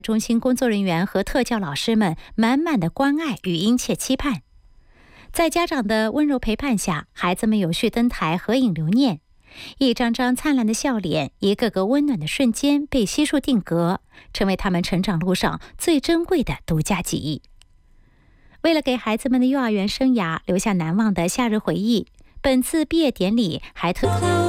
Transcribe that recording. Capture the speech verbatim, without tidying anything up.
中心工作人员和特教老师们满满的关爱与殷切期盼。在家长的温柔陪伴下，孩子们有序登台合影留念，一张张灿烂的笑脸，一个个温暖的瞬间被悉数定格，成为他们成长路上最珍贵的独家记忆。为了给孩子们的幼儿园生涯留下难忘的夏日回忆，本次毕业典礼还特